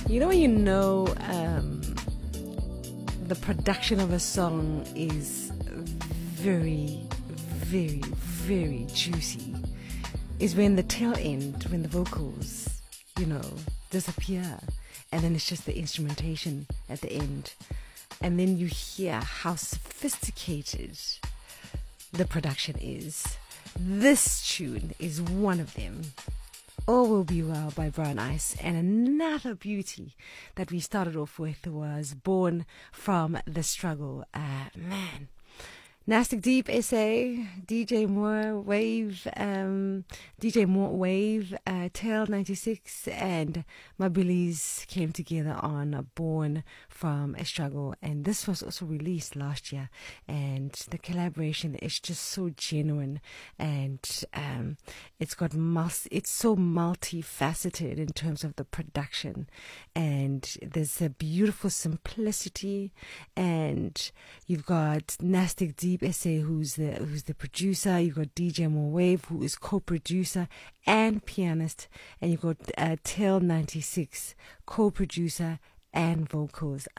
When the production of a song is very, very, very juicy is when the tail end, when the vocals, disappear, and then it's just the instrumentation at the end. And then you hear how sophisticated the production is. This tune is one of them. All Will Be Well by Brown Ice. And another beauty that we started off with was Born from the Struggle. Nastic Deep SA, DJ Moore Wave, Tail 96, and Mabilis came together on Born from a Struggle, and this was also released last year. And the collaboration is just so genuine, and it's so multifaceted in terms of the production, and there's a beautiful simplicity, and you've got Nastic Deep SA, who's the producer. You've got DJ Moore Wave, who is co-producer and pianist, and you've got Tail 96, co-producer and vocals.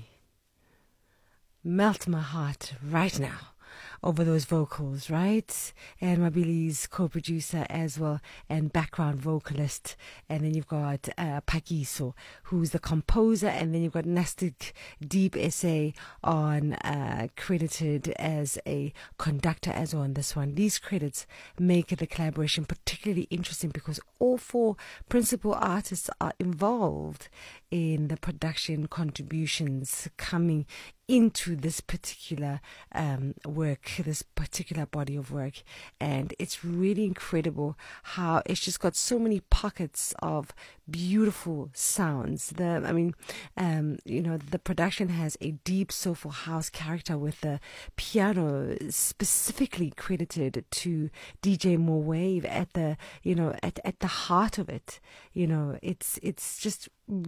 Melt my heart right now over those vocals, right? And Mabili's co-producer as well, and background vocalist. And then you've got Pakiso, who's the composer, and then you've got Nastic Deep SA on credited as a conductor as well on this one. These credits make the collaboration particularly interesting because all four principal artists are involved in the production contributions coming into this particular work, this particular body of work. And it's really incredible how it's just got so many pockets of beautiful sounds. The production has a deep soulful house character with the piano specifically credited to DJ Moore Wave at the heart of it. It's just